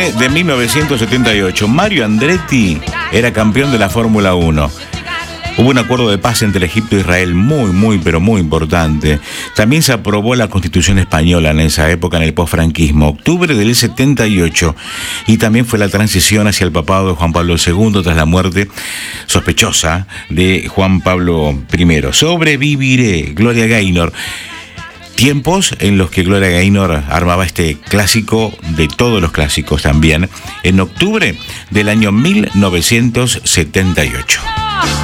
octubre de 1978, Mario Andretti era campeón de la Fórmula 1. Hubo un acuerdo de paz entre Egipto e Israel pero muy importante. También se aprobó la Constitución española en esa época, en el posfranquismo, octubre del 78. Y también fue la transición hacia el papado de Juan Pablo II tras la muerte sospechosa de Juan Pablo I. Sobreviviré, Gloria Gaynor. Tiempos en los que Gloria Gaynor armaba este clásico de todos los clásicos también, en octubre del año 1978.